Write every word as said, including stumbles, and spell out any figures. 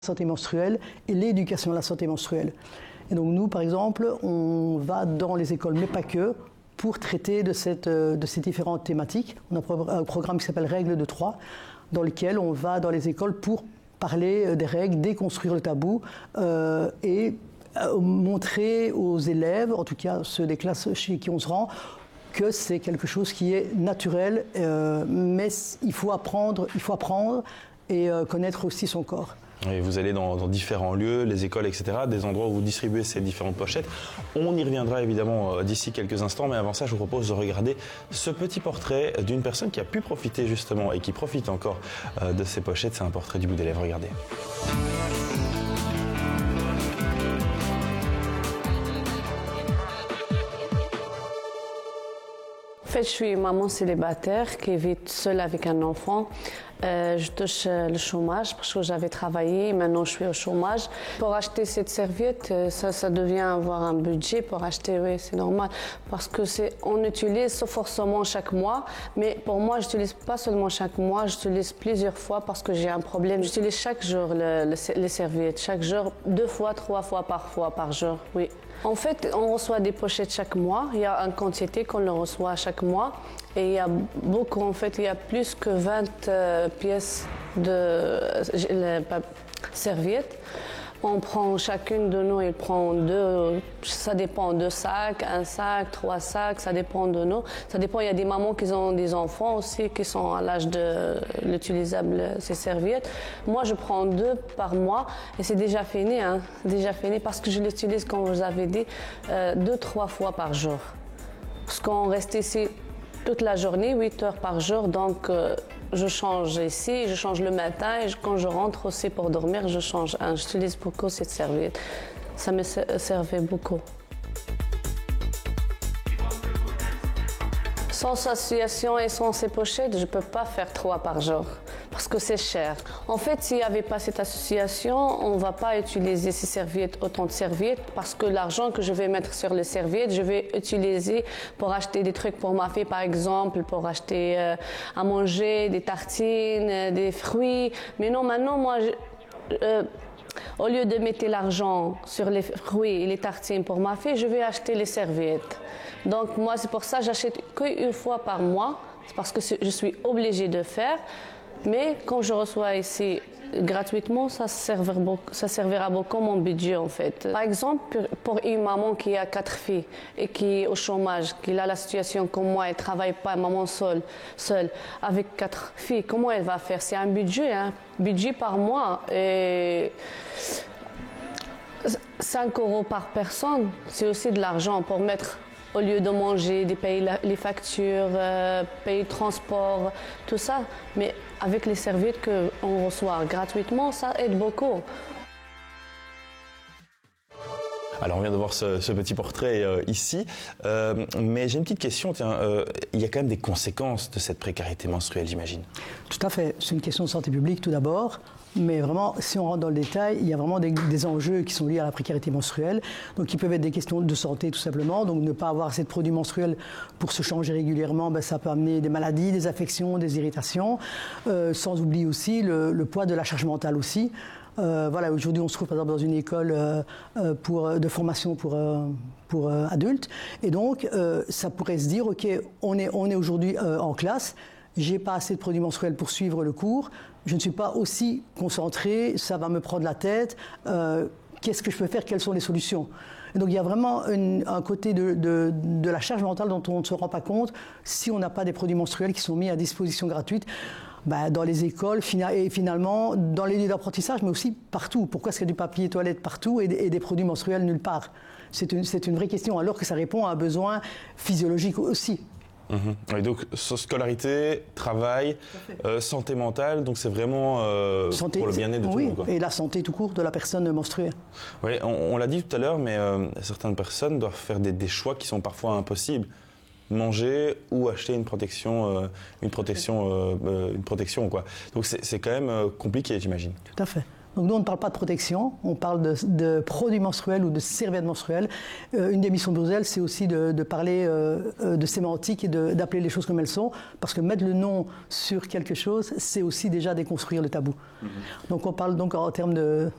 santé menstruelle et l'éducation à la santé menstruelle. Et donc nous, par exemple, on va dans les écoles, mais pas que, pour traiter de, cette, de ces différentes thématiques. On a un programme qui s'appelle Règles de trois, dans lequel on va dans les écoles pour parler des règles, déconstruire le tabou euh, et euh, montrer aux élèves, en tout cas ceux des classes chez qui on se rend, que c'est quelque chose qui est naturel, euh, mais il faut apprendre, il faut apprendre et euh, connaître aussi son corps. Et vous allez dans, dans différents lieux, les écoles, et cetera, des endroits où vous distribuez ces différentes pochettes. On y reviendra évidemment euh, d'ici quelques instants, mais avant ça, je vous propose de regarder ce petit portrait d'une personne qui a pu profiter justement et qui profite encore euh, de ces pochettes. C'est un portrait du bout des lèvres, regardez. En fait, je suis maman célibataire qui vit seule avec un enfant. Euh, je touche le chômage parce que j'avais travaillé, maintenant je suis au chômage. Pour acheter cette serviette, ça, ça devient avoir un budget pour acheter, oui, c'est normal. Parce que c'est, on utilise forcément chaque mois, mais pour moi, je n'utilise pas seulement chaque mois, j'utilise plusieurs fois parce que j'ai un problème. J'utilise chaque jour le, le, les serviettes, chaque jour, deux fois, trois fois parfois par jour, oui. En fait, on reçoit des pochettes chaque mois. Il y a une quantité qu'on le reçoit chaque mois. Et il y a beaucoup, en fait, il y a plus que vingt euh, pièces de euh, serviettes. On prend chacune de nous, il prend deux, ça dépend, deux sacs, un sac, trois sacs, ça dépend de nous. Ça dépend, il y a des mamans qui ont des enfants aussi, qui sont à l'âge de l'utilisable, ces serviettes. Moi, je prends deux par mois et c'est déjà fini, hein, déjà fini parce que je l'utilise, comme vous avez dit, euh, deux, trois fois par jour. Parce qu'on reste ici toute la journée, huit heures par jour, donc euh, je change ici, je change le matin et quand je rentre aussi pour dormir, je change. Hein, j'utilise beaucoup cette serviette. Ça me servait beaucoup. Sans association et sans ces pochettes, je ne peux pas faire trois par jour parce que c'est cher. En fait, s'il n'y avait pas cette association, on ne va pas utiliser ces serviettes, autant de serviettes, parce que l'argent que je vais mettre sur les serviettes, je vais utiliser pour acheter des trucs pour ma fille, par exemple, pour acheter euh, à manger, des tartines, euh, des fruits. Mais non, maintenant, moi, je, euh, au lieu de mettre l'argent sur les fruits et les tartines pour ma fille, je vais acheter les serviettes. Donc moi, c'est pour ça que j'achète qu'une fois par mois, c'est parce que je suis obligée de faire. Mais quand je reçois ici gratuitement, ça servira beaucoup, ça servira beaucoup mon budget en fait. Par exemple, pour une maman qui a quatre filles et qui est au chômage, qui a la situation comme moi, elle ne travaille pas, maman seule, seule, avec quatre filles, comment elle va faire? C'est un budget, hein, budget par mois. Et cinq euros par personne, c'est aussi de l'argent pour mettre, au lieu de manger, de payer la, les factures, euh, payer le transport, tout ça. Mais avec les serviettes qu'on reçoit gratuitement, ça aide beaucoup. Alors on vient de voir ce, ce petit portrait euh, ici, euh, mais j'ai une petite question. Tiens, euh, il y a quand même des conséquences de cette précarité menstruelle, j'imagine. Tout à fait. C'est une question de santé publique tout d'abord, mais vraiment, si on rentre dans le détail, il y a vraiment des, des enjeux qui sont liés à la précarité menstruelle. Donc, qui peuvent être des questions de santé tout simplement. Donc, ne pas avoir assez de produits menstruels pour se changer régulièrement, ben, ça peut amener des maladies, des affections, des irritations. Euh, sans oublier aussi le, le poids de la charge mentale aussi. Euh, voilà, aujourd'hui, on se trouve par exemple dans une école euh, pour, de formation pour, euh, pour euh, adultes. Et donc, euh, ça pourrait se dire, OK, on est, on est aujourd'hui euh, en classe, j'ai pas assez de produits menstruels pour suivre le cours, je ne suis pas aussi concentré, ça va me prendre la tête, euh, qu'est-ce que je peux faire, quelles sont les solutions? Et donc, il y a vraiment une, un côté de, de, de la charge mentale dont on ne se rend pas compte si on n'a pas des produits menstruels qui sont mis à disposition gratuite. Ben, dans les écoles et finalement dans les lieux d'apprentissage, mais aussi partout. Pourquoi est-ce qu'il y a du papier toilette partout et des, et des produits menstruels nulle part? C'est une, c'est une vraie question, alors que ça répond à un besoin physiologique aussi. Mmh. Et donc scolarité, travail, euh, santé mentale, donc c'est vraiment euh, santé, pour le bien-être de tout oui, le monde. Quoi. Et la santé tout court de la personne menstruée. Oui, on, on l'a dit tout à l'heure, mais euh, certaines personnes doivent faire des, des choix qui sont parfois impossibles. Manger ou acheter une protection, euh, une protection, euh, euh, une protection quoi. Donc c'est, c'est quand même euh, compliqué, j'imagine. Tout à fait. Donc nous, on ne parle pas de protection, on parle de, de produits menstruels ou de serviettes menstruelles. Euh, une des missions de Bruxelles, c'est aussi de, de parler euh, de sémantique et de, d'appeler les choses comme elles sont, parce que mettre le nom sur quelque chose, c'est aussi déjà déconstruire le tabou. Mm-hmm. Donc on parle donc en termes de,